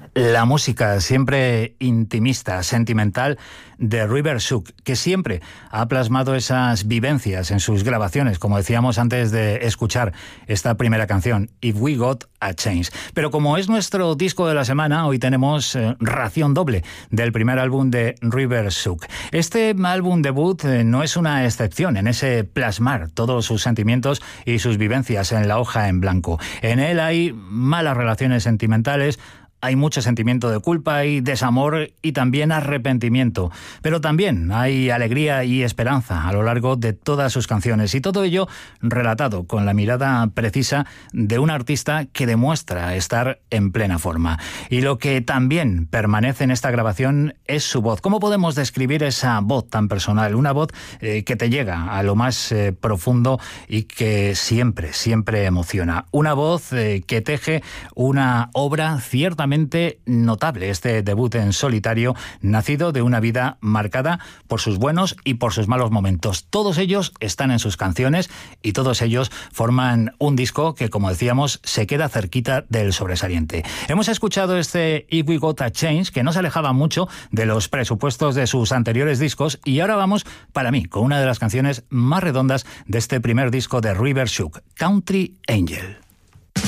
La música siempre intimista, sentimental de River Shook, que siempre ha plasmado esas vivencias en sus grabaciones, como decíamos antes de escuchar esta primera canción, If We Got a Change. Pero como es nuestro disco de la semana, hoy tenemos ración doble del primer álbum de River Shook. Este álbum debut no es una excepción en ese plasmar todos sus sentimientos y sus vivencias en la hoja en blanco. En él hay malas relaciones sentimentales, hay mucho sentimiento de culpa y desamor y también arrepentimiento, pero también hay alegría y esperanza a lo largo de todas sus canciones, y todo ello relatado con la mirada precisa de un artista que demuestra estar en plena forma. Y lo que también permanece en esta grabación es su voz. ¿Cómo podemos describir esa voz tan personal? Una voz que te llega a lo más profundo y que siempre emociona. Una voz que teje una obra ciertamente notable, este debut en solitario, nacido de una vida marcada por sus buenos y por sus malos momentos. Todos ellos están en sus canciones y todos ellos forman un disco que, como decíamos, se queda cerquita del sobresaliente. Hemos escuchado este If We Got a Change, que no se alejaba mucho de los presupuestos de sus anteriores discos, y ahora vamos, para mí, con una de las canciones más redondas de este primer disco de River Shook, Country Angel.